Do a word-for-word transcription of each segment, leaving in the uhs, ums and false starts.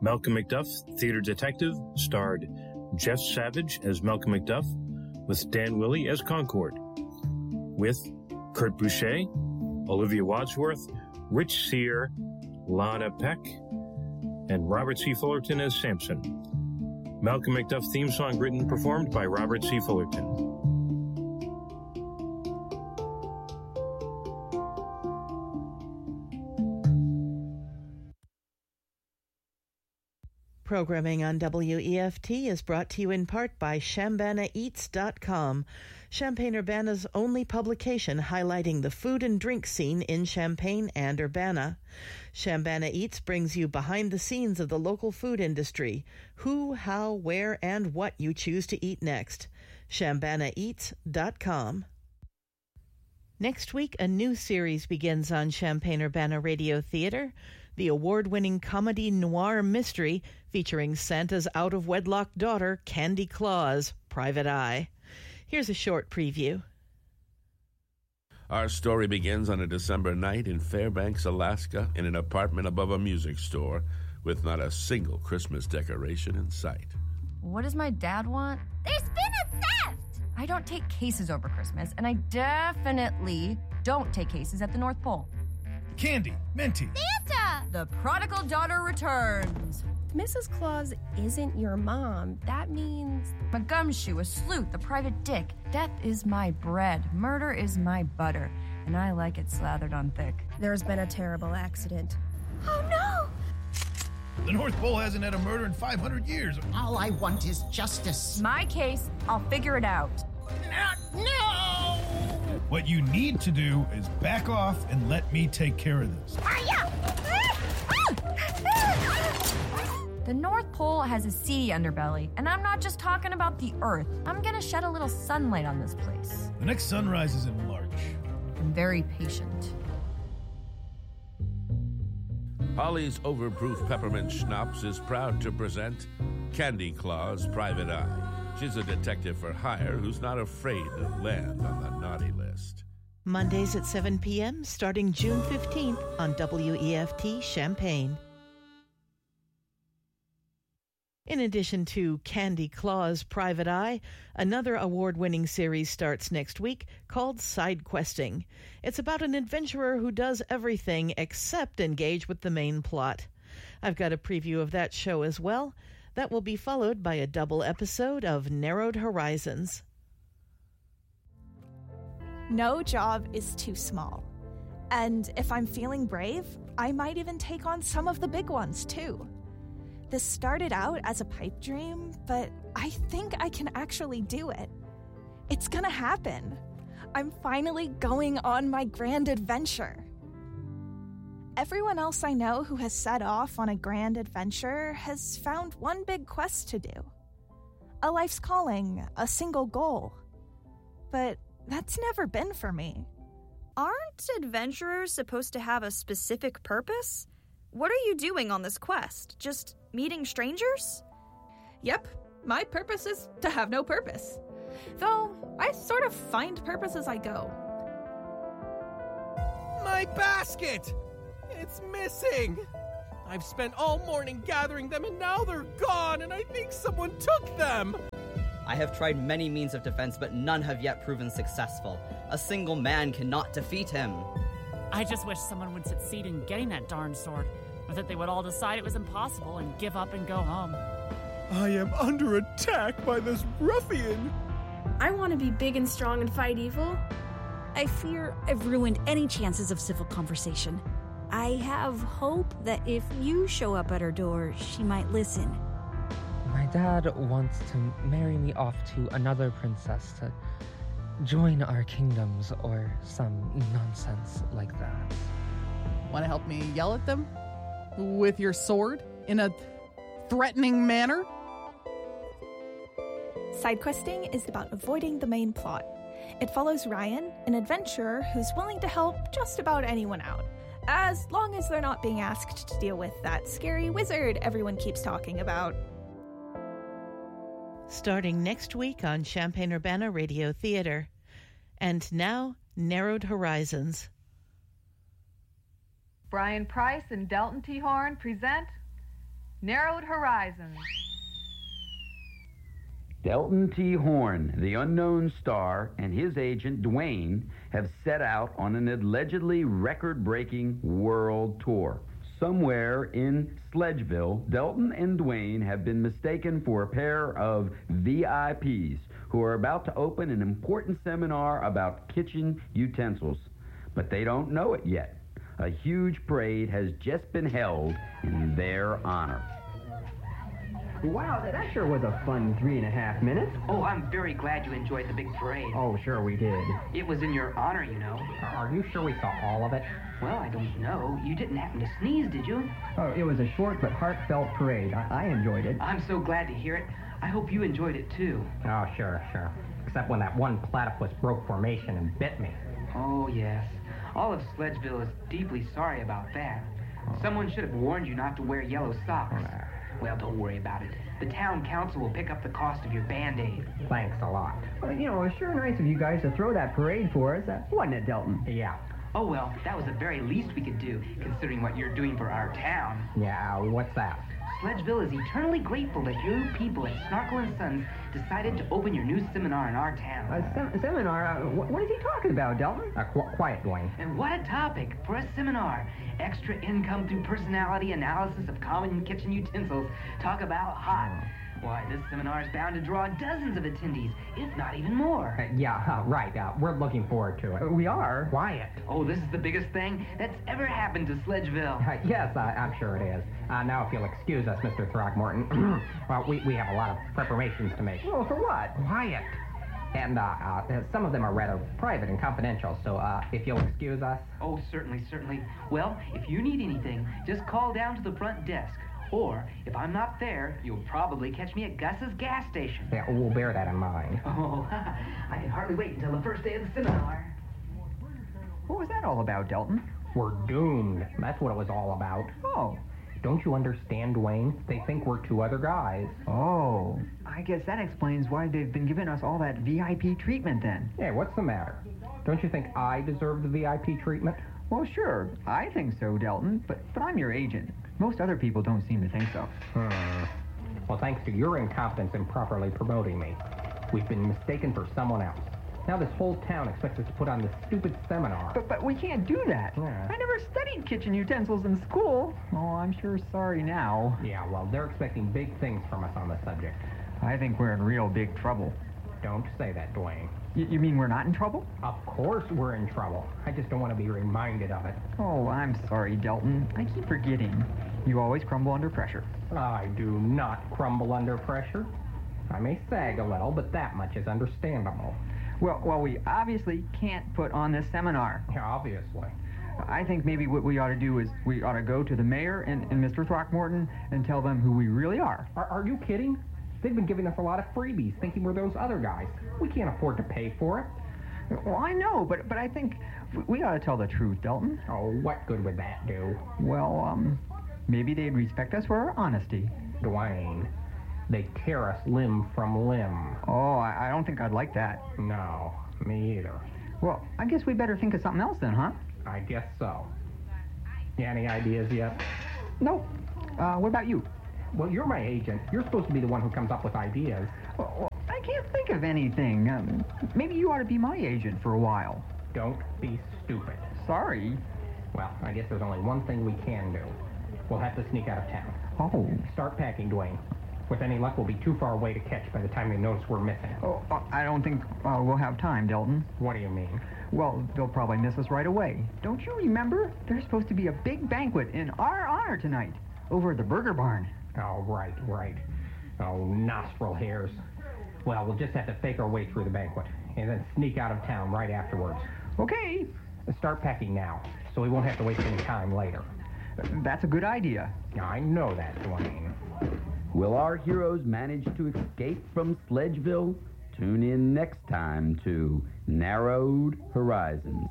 Malcolm McDuff, Theater Detective, starred Jeff Savage as Malcolm McDuff, with Dan Willey as Concord, with Kurt Boucher, Olivia Wadsworth, Rich Sear, Lana Peck, and Robert C. Fullerton as Samson. Malcolm McDuff theme song written and performed by Robert C. Fullerton. Programming on W E F T is brought to you in part by Shambana Eats dot com, Champaign-Urbana's only publication highlighting the food and drink scene in Champaign and Urbana. Shambana Eats brings you behind the scenes of the local food industry, who, how, where, and what you choose to eat next. Shambana Eats dot com. Next week, a new series begins on Champaign-Urbana Radio Theater, the award-winning comedy noir mystery featuring Santa's out-of-wedlock daughter, Candy Claus, Private Eye. Here's a short preview. Our story begins on a December night in Fairbanks, Alaska, in an apartment above a music store with not a single Christmas decoration in sight. What does my dad want? There's been a theft! I don't take cases over Christmas, and I definitely don't take cases at the North Pole. Candy, Minty. Santa! The prodigal daughter returns. If Missus Claus isn't your mom, that means... I'm a gumshoe, a sleuth, a private dick. Death is my bread. Murder is my butter. And I like it slathered on thick. There's been a terrible accident. Oh, no! The North Pole hasn't had a murder in five hundred years. All I want is justice. My case, I'll figure it out. No! What you need to do is back off and let me take care of this. The North Pole has a seedy underbelly, and I'm not just talking about the Earth. I'm gonna shed a little sunlight on this place. The next sunrise is in March. I'm very patient. Holly's Overproof Peppermint Schnapps is proud to present Candy Claus, Private Eye. She's a detective for hire who's not afraid to land on the naughty list. Mondays at seven p.m. starting June fifteenth on W E F T Champaign. In addition to Candy Claus, Private Eye, another award-winning series starts next week called Side Questing. It's about an adventurer who does everything except engage with the main plot. I've got a preview of that show as well. That will be followed by a double episode of Narrowed Horizons. No job is too small. And if I'm feeling brave, I might even take on some of the big ones, too. This started out as a pipe dream, but I think I can actually do it. It's gonna happen. I'm finally going on my grand adventure. Everyone else I know who has set off on a grand adventure has found one big quest to do. A life's calling, a single goal. But that's never been for me. Aren't adventurers supposed to have a specific purpose? What are you doing on this quest? Just meeting strangers? Yep, my purpose is to have no purpose. Though, I sort of find purpose as I go. My basket! It's missing! I've spent all morning gathering them and now they're gone and I think someone took them! I have tried many means of defense, but none have yet proven successful. A single man cannot defeat him. I just wish someone would succeed in getting that darn sword, or that they would all decide it was impossible and give up and go home. I am under attack by this ruffian! I want to be big and strong and fight evil. I fear I've ruined any chances of civil conversation. I have hope that if you show up at her door, she might listen. My dad wants to marry me off to another princess to join our kingdoms or some nonsense like that. Want to help me yell at them? With your sword? In a threatening manner? Side questing is about avoiding the main plot. It follows Ryan, an adventurer who's willing to help just about anyone out, as long as they're not being asked to deal with that scary wizard everyone keeps talking about. Starting next week on Champaign-Urbana Radio Theater. And now, Narrowed Horizons. Brian Price and Delton T. Horn present Narrowed Horizons. Delton T. Horn, the unknown star, and his agent, Dwayne, have set out on an allegedly record-breaking world tour. Somewhere in Sledgeville, Delton and Dwayne have been mistaken for a pair of V I Ps who are about to open an important seminar about kitchen utensils. But they don't know it yet. A huge parade has just been held in their honor. Wow, that sure was a fun three and a half minutes. Oh, I'm very glad you enjoyed the big parade. Oh, sure we did. It was in your honor, you know. Are you sure we saw all of it? Well, I don't know. You didn't happen to sneeze, did you? Oh, it was a short but heartfelt parade. I, I enjoyed it. I'm so glad to hear it. I hope you enjoyed it, too. Oh, sure, sure. Except when that one platypus broke formation and bit me. Oh, yes. All of Sledgeville is deeply sorry about that. Someone should have warned you not to wear yellow socks. Well, don't worry about it. The town council will pick up the cost of your Band-Aid. Thanks a lot. Well, you know, it was sure nice of you guys to throw that parade for us, uh, wasn't it, Delton? Yeah. Oh, well, that was the very least we could do, considering what you're doing for our town. Yeah, what's that? Sledgeville is eternally grateful that you people at Snarkle and Sons decided to open your new seminar in our town. A sem- seminar? Uh, wh- what is he talking about, Delton? Uh, qu- quiet, Dwayne. And what a topic for a seminar. Extra income through personality analysis of common kitchen utensils. Talk about hot. Why, this seminar is bound to draw dozens of attendees, if not even more. Uh, yeah, uh, right. Uh, we're looking forward to it. Uh, we are? Quiet. Oh, this is the biggest thing that's ever happened to Sledgeville. Uh, yes, uh, I'm sure it is. Uh, now, if you'll excuse us, Mister Throckmorton, well, we, we have a lot of preparations to make. Oh, for what? Quiet. And uh, uh, some of them are rather private and confidential, so uh, if you'll excuse us. Oh, certainly, certainly. Well, if you need anything, just call down to the front desk. Or, if I'm not there, you'll probably catch me at Gus's gas station. Yeah, we'll bear that in mind. Oh, I can hardly wait until the first day of the seminar. What was that all about, Delton? We're doomed. That's what it was all about. Oh. Don't you understand, Dwayne? They think we're two other guys. Oh. I guess that explains why they've been giving us all that V I P treatment then. Yeah, what's the matter? Don't you think I deserve the V I P treatment? Well, sure. I think so, Delton, but, but I'm your agent. Most other people don't seem to think so. Hmm. Well, thanks to your incompetence in properly promoting me, we've been mistaken for someone else. Now this whole town expects us to put on this stupid seminar. But but we can't do that. Yeah. I never studied kitchen utensils in school. Oh, I'm sure sorry now. Yeah, well, they're expecting big things from us on the subject. I think we're in real big trouble. Don't say that, Dwayne. Y- you mean we're not in trouble? Of course we're in trouble. I just don't want to be reminded of it. Oh, I'm sorry, Delton. I keep forgetting. You always crumble under pressure. I do not crumble under pressure. I may sag a little, but that much is understandable. Well, well, we obviously can't put on this seminar. Yeah, obviously. I think maybe what we ought to do is we ought to go to the mayor and, and Mister Throckmorton and tell them who we really are. are. Are you kidding? They've been giving us a lot of freebies, thinking we're those other guys. We can't afford to pay for it. Well, I know, but but I think we ought to tell the truth, Delton. Oh, what good would that do? Well, um, maybe they'd respect us for our honesty. Dwayne, they tear us limb from limb. Oh, I, I don't think I'd like that. No, me either. Well, I guess we better think of something else then, huh? I guess so. You any ideas yet? Nope. Uh, what about you? Well, you're my agent. You're supposed to be the one who comes up with ideas. Well, well, I can't think of anything. Um, maybe you ought to be my agent for a while. Don't be stupid. Sorry. Well, I guess there's only one thing we can do. We'll have to sneak out of town. Oh. Start packing, Dwayne. With any luck, we'll be too far away to catch by the time they notice we're missing. Oh, uh, I don't think uh, we'll have time, Delton. What do you mean? Well, they'll probably miss us right away. Don't you remember? There's supposed to be a big banquet in our honor tonight over at the Burger Barn. Oh, right, right. Oh, nostril hairs. Well, we'll just have to fake our way through the banquet and then sneak out of town right afterwards. Okay. Start packing now, so we won't have to waste any time later. That's a good idea. I know that, Dwayne. Will our heroes manage to escape from Sledgeville? Tune in next time to Narrowed Horizons.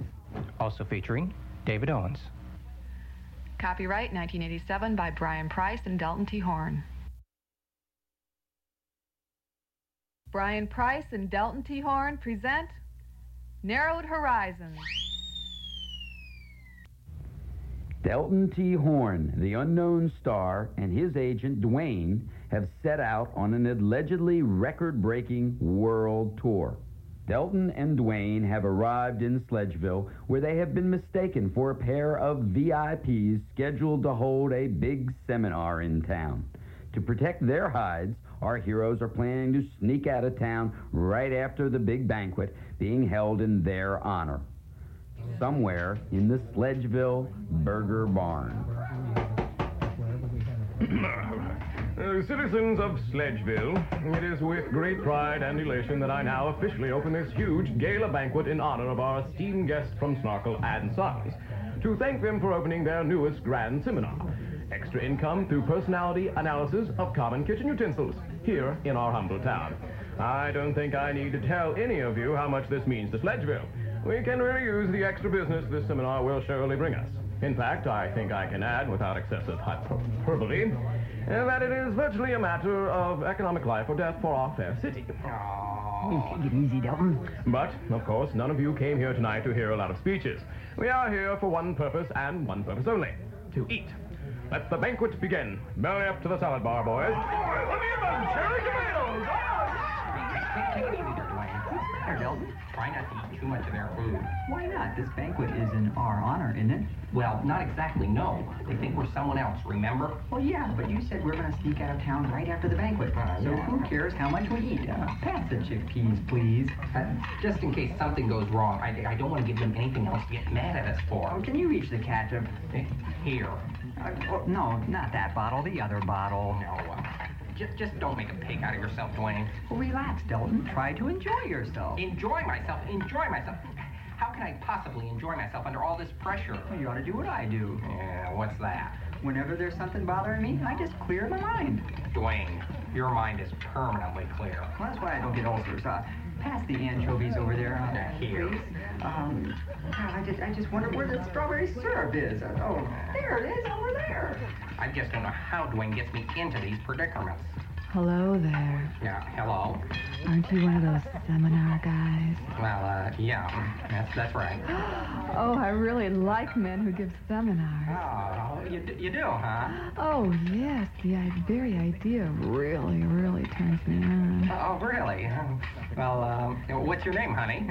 Also featuring David Owens. Copyright nineteen eighty-seven by Brian Price and Delton T. Horn. Brian Price and Delton T. Horn present Narrowed Horizons. Delton T. Horn, the unknown star, and his agent, Dwayne, have set out on an allegedly record-breaking world tour. Delton and Dwayne have arrived in Sledgeville, where they have been mistaken for a pair of V I Ps scheduled to hold a big seminar in town. To protect their hides, our heroes are planning to sneak out of town right after the big banquet being held in their honor, somewhere in the Sledgeville Burger Barn. Uh, citizens of Sledgeville, it is with great pride and elation that I now officially open this huge gala banquet in honor of our esteemed guests from Snarkle and Sons, to thank them for opening their newest grand seminar, Extra Income Through Personality Analysis of Common Kitchen Utensils, here in our humble town. I don't think I need to tell any of you how much this means to Sledgeville. We can really use the extra business this seminar will surely bring us. In fact, I think I can add, without excessive hyperbole, uh, that it is virtually a matter of economic life or death for our fair city. Oh, take it easy, Delton. But, of course, none of you came here tonight to hear a lot of speeches. We are here for one purpose and one purpose only, to eat. Let the banquet begin. Belly up to the salad bar, boys. Cherry tomatoes! Take it easy there, Dwayne. What's the matter, Delton? Try not to eat too much of their food. Why not? This banquet is in our honor, isn't it? Well, not exactly, no. They think we're someone else, remember? Well, yeah, but you said we're going to sneak out of town right after the banquet. Uh, so yeah. Who cares how much we eat? Uh, pass the chickpeas, please. Uh, just in case something goes wrong, I, I don't want to give them anything else to get mad at us for. Oh, can you reach the ketchup? Here. Uh, well, no, not that bottle, the other bottle. No, uh, just, just don't make a pig out of yourself, Dwayne. Well, relax, Delton. Try to enjoy yourself. Enjoy myself? Enjoy myself? How can I possibly enjoy myself under all this pressure? Well, you ought to do what I do. Yeah, what's that? Whenever there's something bothering me, I just clear my mind. Dwayne, your mind is permanently clear. Well, that's why I don't get ulcers. Uh, pass the anchovies over there. Uh, Here. Please. Um, God, I just, I just wonder where the strawberry syrup is. Uh, oh, there it is, over there. I just don't know how Dwayne gets me into these predicaments. Hello there. Yeah, hello. Aren't you one of those seminar guys? Well, uh, yeah, that's, that's right. Oh, I really like men who give seminars. Oh, you, you do, huh? Oh, yes. The very idea really, really turns me on. Oh, really? Well, um, what's your name, honey?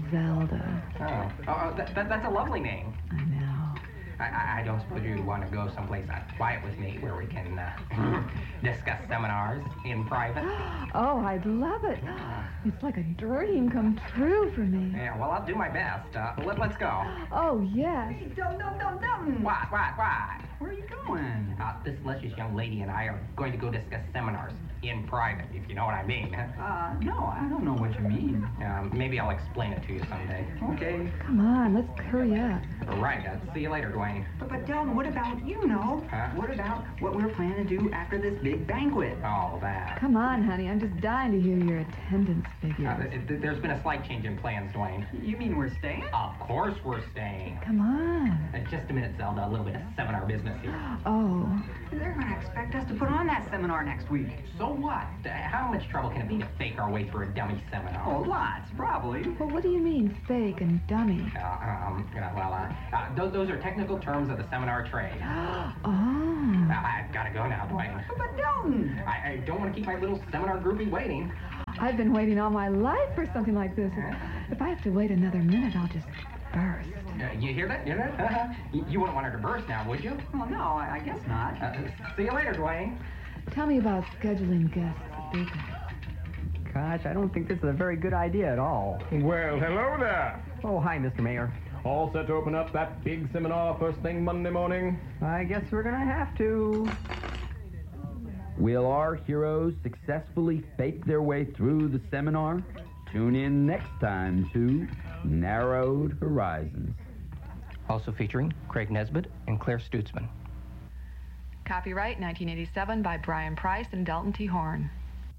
Zelda. Oh, oh that, that, that's a lovely name. I know. I, I don't suppose you want to go someplace uh, quiet with me where we can uh, discuss seminars in private? Oh, I'd love it. It's like a dream come true for me. Yeah, well, I'll do my best. Uh, let, let's go. Oh, yes. Hey, don't, don't, don't, don't. What, what, what? Where are you going? Uh, this luscious young lady and I are going to go discuss seminars in private, if you know what I mean. Uh, no, I don't know what you mean. Um, maybe I'll explain it to you someday. Okay. Come on, let's hurry up. All right, uh, see you later, Dwayne. But, but Delton, what about, you know, huh? What about what we're planning to do after this big banquet? Oh, that. Come on, honey, I'm just dying to hear your attendance figures. Uh, th- th- there's been a slight change in plans, Dwayne. You mean we're staying? Of course we're staying. Come on. Uh, just a minute, Zelda, a little bit of seminar business here. Oh. They're going to expect us to put on that seminar next week. So what? Uh, how much trouble can it be to fake our way through a dummy seminar? Oh, lots, probably. Well, what do you mean, fake and dummy? Uh, um, uh, well, uh, uh, th- those are technical terms of the seminar trade. Oh. Uh, I've got to go now, Dwayne. But Delton! I, I don't want to keep my little seminar groupie waiting. I've been waiting all my life for something like this. Huh? If I have to wait another minute, I'll just burst. Uh, you hear that? You hear that? Uh-huh. you, you wouldn't want her to burst now, would you? Well, no, I, I guess not. Uh, see you later, Dwayne. Tell me about scheduling guests speakers. Gosh, I don't think this is a very good idea at all. Well, hello there. Oh, hi, Mister Mayor. All set to open up that big seminar first thing Monday morning? I guess we're gonna have to. Will our heroes successfully fake their way through the seminar? Tune in next time to Narrowed Horizons. Also featuring Craig Nesbitt and Claire Stutzman. Copyright nineteen eighty-seven by Brian Price and Delton T. Horn.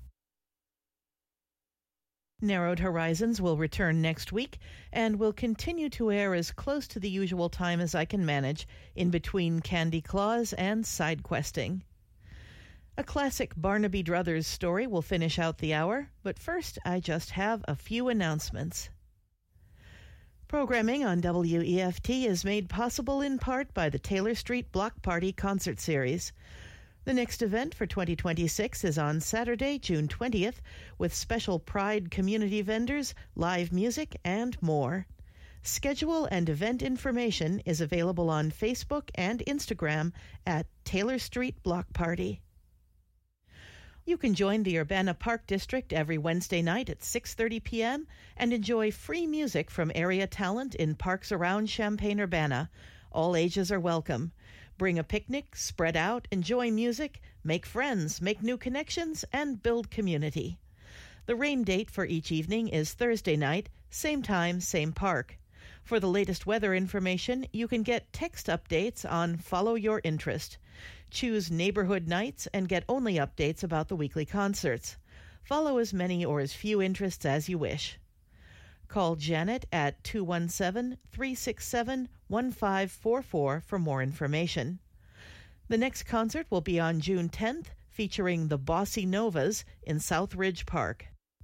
Narrowed Horizons will return next week and will continue to air as close to the usual time as I can manage in between Candy Claus and side questing. A classic Barnaby Druthers story will finish out the hour, but first I just have a few announcements. Programming on W E F T is made possible in part by the Taylor Street Block Party Concert Series. The next event for twenty twenty-six is on Saturday, June twentieth, with special Pride community vendors, live music, and more. Schedule and event information is available on Facebook and Instagram at Taylor Street Block Party. You can join the Urbana Park District every Wednesday night at six thirty p.m. and enjoy free music from area talent in parks around Champaign-Urbana. All ages are welcome. Bring a picnic, spread out, enjoy music, make friends, make new connections, and build community. The rain date for each evening is Thursday night, same time, same park. For the latest weather information, you can get text updates on Follow Your Interest. Choose Neighborhood Nights and get only updates about the weekly concerts. Follow as many or as few interests as you wish. Call Janet at two one seven, three six seven, one five four four for more information. The next concert will be on June tenth, featuring the Bossy Novas in South Ridge Park.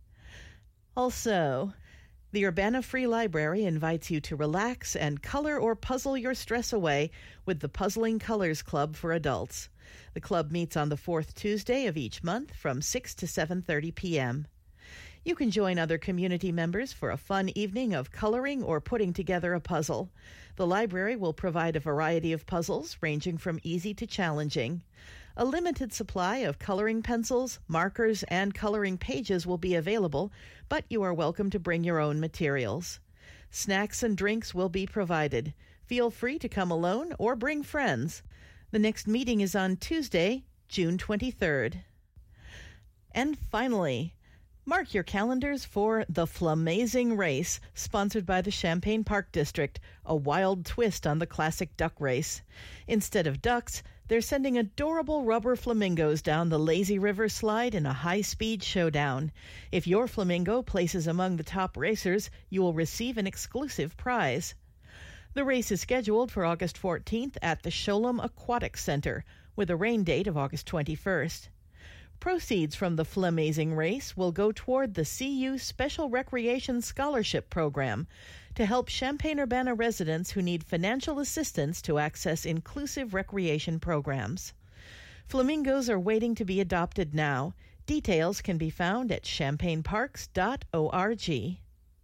Also, the Urbana Free Library invites you to relax and color or puzzle your stress away with the Puzzling Colors Club for adults. The club meets on the fourth Tuesday of each month from six to seven thirty p.m. You can join other community members for a fun evening of coloring or putting together a puzzle. The library will provide a variety of puzzles ranging from easy to challenging. A limited supply of coloring pencils, markers, and coloring pages will be available, but you are welcome to bring your own materials. Snacks and drinks will be provided. Feel free to come alone or bring friends. The next meeting is on Tuesday, June twenty-third. And finally, mark your calendars for the Flamazing Race, sponsored by the Champaign Park District, a wild twist on the classic duck race. Instead of ducks, they're sending adorable rubber flamingos down the Lazy River slide in a high-speed showdown. If your flamingo places among the top racers, you will receive an exclusive prize. The race is scheduled for August fourteenth at the Sholem Aquatic Center, with a rain date of August twenty-first. Proceeds from the Flamazing Race will go toward the C U Special Recreation Scholarship Program to help Champaign-Urbana residents who need financial assistance to access inclusive recreation programs. Flamingos are waiting to be adopted now. Details can be found at champaign parks dot org.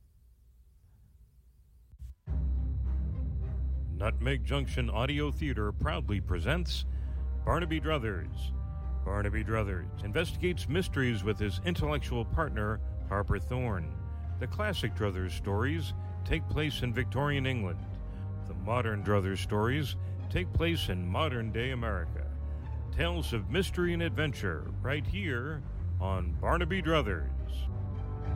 Nutmeg Junction Audio Theater proudly presents Barnaby Druthers. Barnaby Druthers investigates mysteries with his intellectual partner, Harper Thorne. The classic Druthers stories take place in Victorian England. The modern Druthers stories take place in modern-day America. Tales of mystery and adventure right here on Barnaby Druthers.